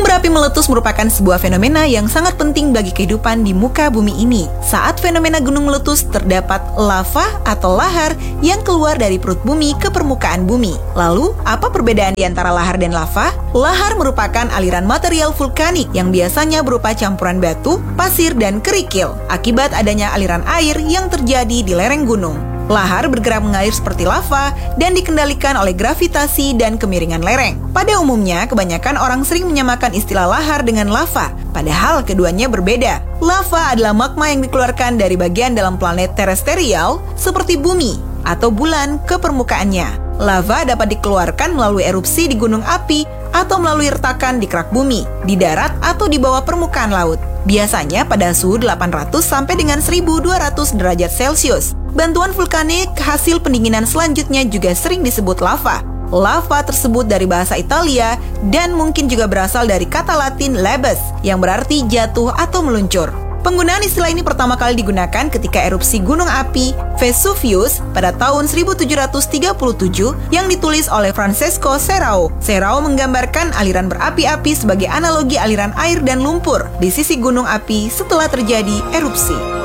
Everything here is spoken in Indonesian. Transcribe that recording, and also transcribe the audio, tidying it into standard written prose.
Berapi meletus merupakan sebuah fenomena yang sangat penting bagi kehidupan di muka bumi ini. Saat fenomena gunung meletus, terdapat lava atau lahar yang keluar dari perut bumi ke permukaan bumi. Lalu, apa perbedaan di antara lahar dan lava? Lahar merupakan aliran material vulkanik yang biasanya berupa campuran batu, pasir, dan kerikil akibat adanya aliran air yang terjadi di lereng gunung. Lahar bergerak mengalir seperti lava dan dikendalikan oleh gravitasi dan kemiringan lereng. Pada umumnya, kebanyakan orang sering menyamakan istilah lahar dengan lava, padahal keduanya berbeda. Lava adalah magma yang dikeluarkan dari bagian dalam planet terestrial seperti bumi atau bulan ke permukaannya. Lava dapat dikeluarkan melalui erupsi di gunung api atau melalui retakan di kerak bumi, di darat atau di bawah permukaan laut. Biasanya pada suhu 800 sampai dengan 1200 derajat Celcius. Bantuan vulkanik hasil pendinginan selanjutnya juga sering disebut lava. Lava tersebut dari bahasa Italia dan mungkin juga berasal dari kata Latin labes yang berarti jatuh atau meluncur. Penggunaan istilah ini pertama kali digunakan ketika erupsi gunung api Vesuvius pada tahun 1737 yang ditulis oleh Francesco Serrao. Serrao menggambarkan aliran berapi-api sebagai analogi aliran air dan lumpur di sisi gunung api setelah terjadi erupsi.